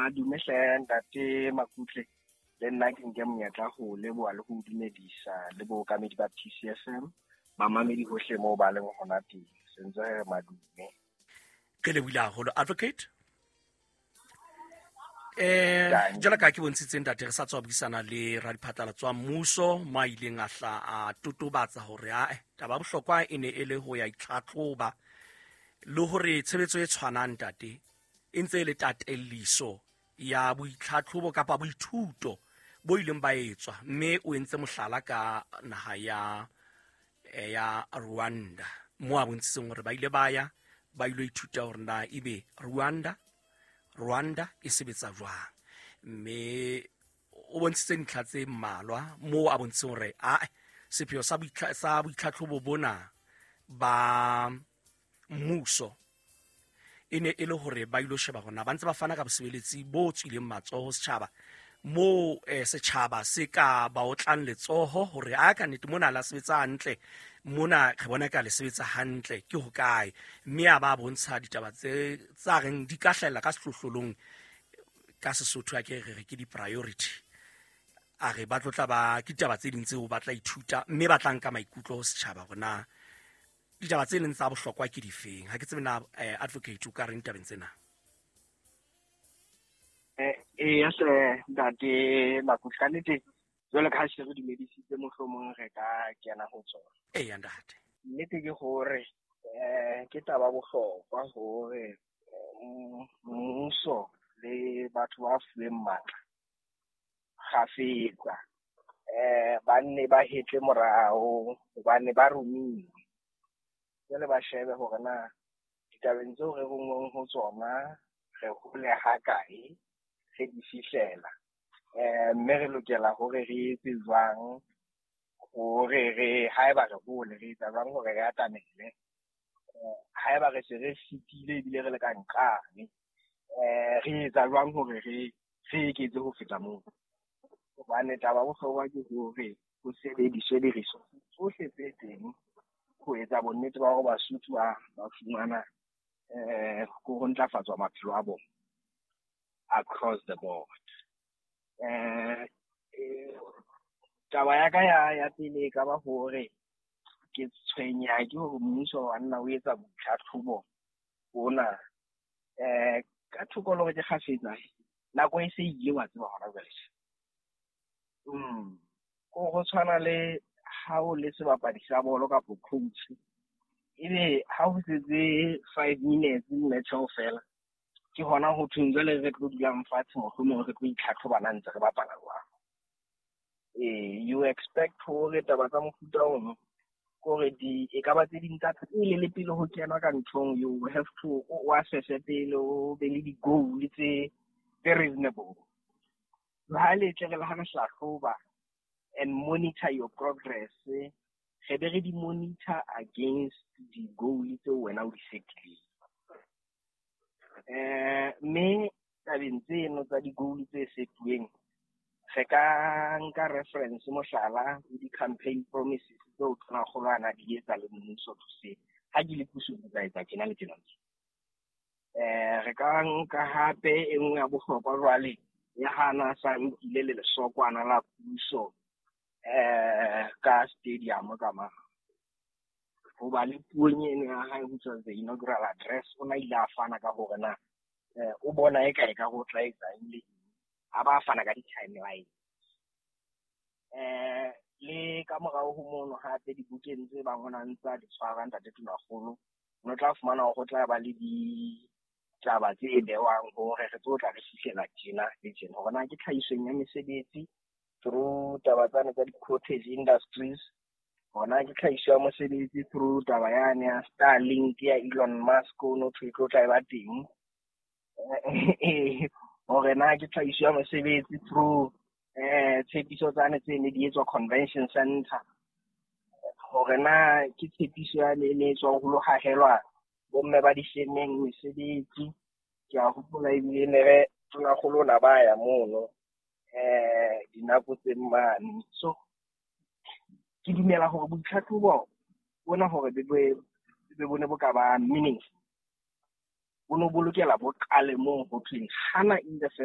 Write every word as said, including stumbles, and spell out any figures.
Madume hle ntate Makutle le nna ke nke monyetla ho leboha le ho dumedisa le bookamedi ba T C F M mamamedi hohle moo ba leng hona teng sentse madume ke lebohile haholo advocate eh jala ka ke bontshitseng ntate re sa tswa buisana le radiphatlalatso wa mmuso mo ileng a hla a totobatsa hore a taba bohlokwa e ne e le ho ya itlhatlhoba le hore tshebetso e tshwanang ntate e ntse le tatelliso ya boitlhatlhobo kapa boithuto bo ileng ba etswa mme o entse mohlala ka naha ya ya Rwanda mo a bontshitseng hore ba ile ba ya ba ile ithuta hore na ebe Rwanda Rwanda e sebetsa jwang mme o bontshitse ntlha tse mmalwa mo a bontshitseng hore a sepheo sa boitlhatlhobo bona ba mmuso ene e le hore ba ilo sheba gona ba ntse ba fana ka bosebeletsi bo tswileng matsoho setjhaba mo setjhaba se ka ba o tlang letsoho hore a ka nnete mona la sebetsa hantle mona re bona ka le sebetsa hantle ke ho kae mme a ba bontsha ditaba tse tsa reng di ka hlella ka sehlohlolong ka Sesotho a ke re ke di priority a re ba tlotla ba ditaba tse ding tseo ba tla ithuta mme ba tlang ka maikutlo ho setjhaba gona ditaba tse leng tsa bohlokwa ke difeng ha ke tsebe na advocate o ka reng tabeng tsena eh ya se ntate Makutlane jwale ka se re dumedisitse mohlomong re ka kena ho tsona eh ya ntate nnete ke hore eh ke taba bohlokwa hore mmuso le batho ba fuweng matla kgafetsa eh ba nne ba hetle morao hobane ba romile jwale ba shebe hore na ditabeng tseo re rongweng ho tsona re hole ha kae re di fihlela eh mme re lokela hore re etse jwang hore re haeba re hole re etsa jwang hore re atamele haeba re se re fitile ebile re le ka nqane eh re etsa jwang hore re re eketse ho feta moo hobane taba bohlokwa ke hore ho sebediswe di-resources tsohle tse teng ho etsa bonnete ba hore Basotho ba fumana eh go ntlafatswa maphelo a bona across the board. eh taba ya ka ya ya pele ka ba hore ke tshwenya ke hore mmuso wa nna o etsa botlhatlhobo bona eh ka thokolo ke kgafetsa nako e se ile wa tseba hona jwale mm go go tshwana le ha o le sebapadi sa bolo ka coach ebe ha o setse five minutes match o fela ke hona ho thunjwa le re tlo dula mfatshe mohlomong re tlo itlhatlhoba nna ntse re bapala jwang eh you expect hore taba tsa mofuta ono gore di e ka ba tse ding tsa pele le pele ho kena ka nthong you have to wa sese pele o be le di goal tse very reasonable ha le tle re la hana hlahloba and monitor your progress re be re di monitor against the goal tse wena o di setile eh me tabeng tseno tsa di goal tse setueng re ka nka reference mohlala le di-campaign promises tseo tsona kgolwana di etsa le mmuso to se ha di le puso di etsa tjena le tjena eh re ka nka hape e nngwe ya bohlokwa jwale ya hana sa nkile le lesokwana la puso eh ka stadium ka ma ho ba le puonyene ya hae ho tswa the inaugural address ona ile a fana ka hore na eh o bona e kae ka go tla etsa ile a ba fana ka di-timeline eh le ka morao ho mono hape dibukeng tse bang hona ntsa di tshwara ntate Tonakgolo no tla fumana go tla ba le di taba tse bewang hore re tlo tla re fihlela tjena le tjena hore na ke tlhahisong ya mesebetsi through taba tsane tsa di-cottage industries hona ke tlhahiso ya mosebetsi through taba yane ya Starlink ya Elon Musk no tlo tla ba teng hore na ke tlhahiso ya mosebetsi through eh tshepiso tsane tse ne di etswa convention center hore na ke tshepiso ya ne ne etswa ho lo hahelwa bomme ba dishemeng mesebetsi ke a hopola ebile ne re Tonakgolo na ba ya mono eh dinako tse mmane so ke dumela hore boitlhatlhobo bona hore be be bone bo ka ba meaningful bono bolokela bo qale mo ho thweng hana in the